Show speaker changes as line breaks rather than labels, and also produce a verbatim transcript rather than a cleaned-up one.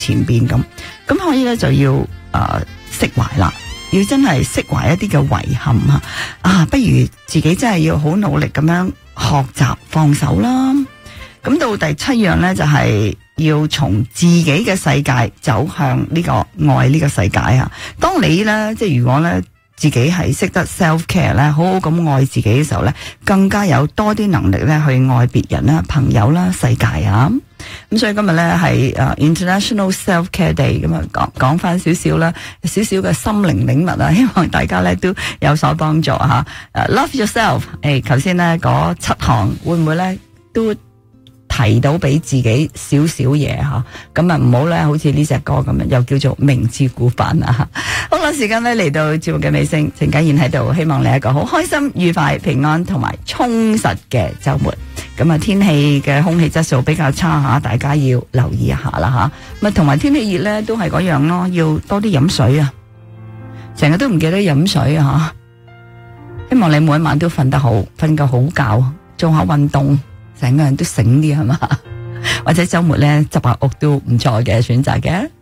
前邊咁，咁所以咧就要誒釋懷啦，要真係釋懷一啲嘅遺憾啊！啊，不如自己真係要好努力咁樣學習放手啦。咁到第七樣咧就係要從自己嘅世界走向呢個愛呢個世界啊！當你咧即係如果咧自己係識得 self care 咧，好好咁愛自己嘅時候咧，更加有多啲能力咧去愛別人啦、朋友啦、世界啊！咁所以今日咧係誒 International Self Care Day， 咁啊講講翻少少啦，少少嘅心靈領悟啊，希望大家咧都有所幫助吓。誒 ，Love yourself，誒，頭先咧嗰七項會唔會咧都提到俾自己少少嘢吓？咁啊唔好咧，好似呢隻歌咁樣，又叫做明知故犯啊！好啦，時間咧嚟到節目嘅尾聲，陳家燕喺度，希望你一個好開心、愉快、平安同埋充實嘅周末。咁啊，天氣嘅空氣質素比較差吓，大家要留意一下啦吓。咁同埋天氣熱咧，都係嗰樣咯，要多啲飲水啊！成日都唔記得飲水啊！希望你每一晚都瞓得好，瞓個好覺，做下運動，成個人都醒啲係嘛？或者周末咧執下屋都唔錯嘅選擇嘅。